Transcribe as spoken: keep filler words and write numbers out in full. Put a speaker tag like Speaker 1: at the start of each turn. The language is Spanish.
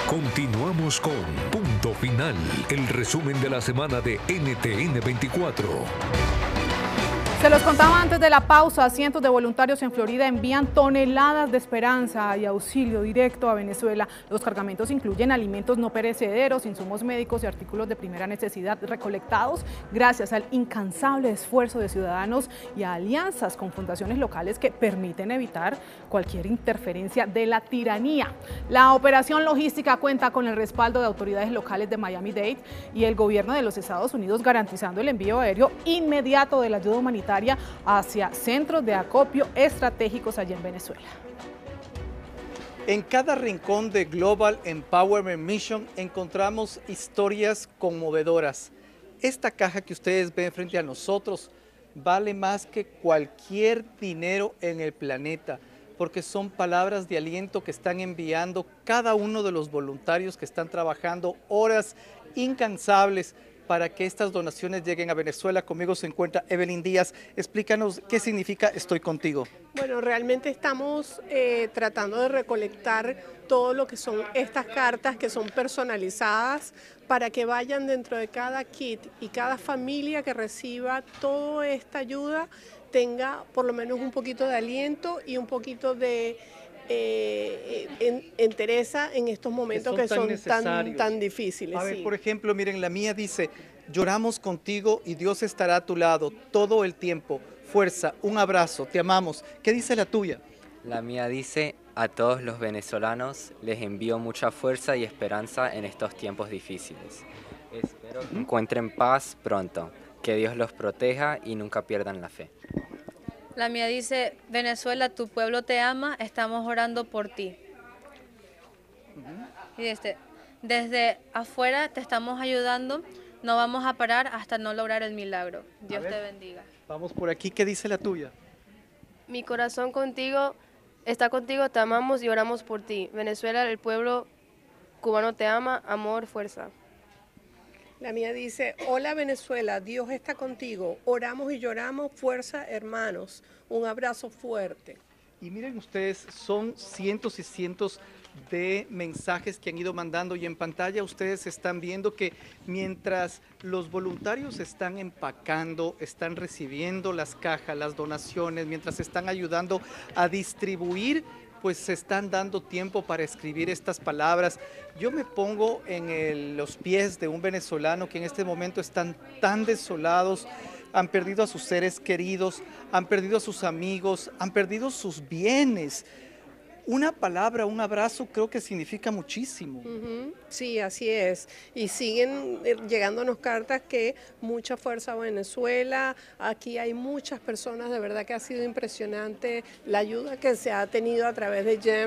Speaker 1: Continuamos con Punto Final, el resumen de la semana de N T N veinticuatro.
Speaker 2: Se los contaba antes de la pausa, cientos de voluntarios en Florida envían toneladas de esperanza y auxilio directo a Venezuela. Los cargamentos incluyen alimentos no perecederos, insumos médicos y artículos de primera necesidad recolectados gracias al incansable esfuerzo de ciudadanos y a alianzas con fundaciones locales que permiten evitar cualquier interferencia de la tiranía. La operación logística cuenta con el respaldo de autoridades locales de Miami-Dade y el gobierno de los Estados Unidos, garantizando el envío aéreo inmediato de la ayuda humanitaria hacia centros de acopio estratégicos allá en Venezuela.
Speaker 3: En cada rincón de Global Empowerment Mission encontramos historias conmovedoras. Esta caja que ustedes ven frente a nosotros vale más que cualquier dinero en el planeta, porque son palabras de aliento que están enviando cada uno de los voluntarios que están trabajando horas incansables para que estas donaciones lleguen a Venezuela. Conmigo se encuentra Evelyn Díaz. Explícanos qué significa Estoy Contigo.
Speaker 4: Bueno, realmente estamos eh, tratando de recolectar todo lo que son estas cartas que son personalizadas para que vayan dentro de cada kit y cada familia que reciba toda esta ayuda tenga por lo menos un poquito de aliento y un poquito de Eh, en, entereza en estos momentos que son, que son tan, tan difíciles.
Speaker 3: A ver,
Speaker 4: sí.
Speaker 3: por ejemplo, miren, la mía dice, lloramos contigo y Dios estará a tu lado todo el tiempo. Fuerza, un abrazo, te amamos. ¿Qué dice la tuya?
Speaker 5: La mía dice, a todos los venezolanos les envío mucha fuerza y esperanza en estos tiempos difíciles. Espero que encuentren paz pronto, que Dios los proteja y nunca pierdan la fe.
Speaker 6: La mía dice, Venezuela, tu pueblo te ama, estamos orando por ti. Uh-huh. Y este, desde afuera te estamos ayudando, no vamos a parar hasta no lograr el milagro. Dios te bendiga.
Speaker 3: Vamos por aquí, ¿qué dice la tuya?
Speaker 7: Mi corazón contigo, está contigo, te amamos y oramos por ti. Venezuela, el pueblo cubano te ama, amor, fuerza.
Speaker 4: La mía dice, hola Venezuela, Dios está contigo, oramos y lloramos, fuerza hermanos, un abrazo fuerte.
Speaker 3: Y miren ustedes, son cientos y cientos de mensajes que han ido mandando y en pantalla ustedes están viendo que mientras los voluntarios están empacando, están recibiendo las cajas, las donaciones, mientras están ayudando a distribuir, pues se están dando tiempo para escribir estas palabras. Yo me pongo en el, los pies de un venezolano que en este momento están tan desolados, han perdido a sus seres queridos, han perdido a sus amigos, han perdido sus bienes. Una palabra, un abrazo creo que significa muchísimo.
Speaker 4: Uh-huh. Sí, así es. Y siguen llegándonos cartas que mucha fuerza a Venezuela. Aquí hay muchas personas, de verdad que ha sido impresionante la ayuda que se ha tenido a través de G E M.